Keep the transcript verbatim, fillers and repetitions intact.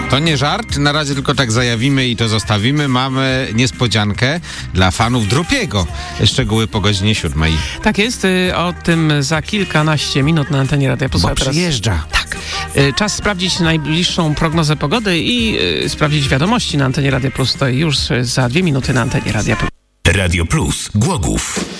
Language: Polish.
To nie żart, na razie tylko tak zajawimy i to zostawimy. Mamy niespodziankę dla fanów Dropiego. Szczegóły po godzinie siódmej. Tak jest, y, o tym za kilkanaście minut na antenie Radia Plus. Bo A teraz- przyjeżdża. Tak. Y, Czas sprawdzić najbliższą prognozę pogody i y, sprawdzić wiadomości na antenie Radia Plus. To już y, za dwie minuty na antenie Radia Plus. Radio Plus Głogów.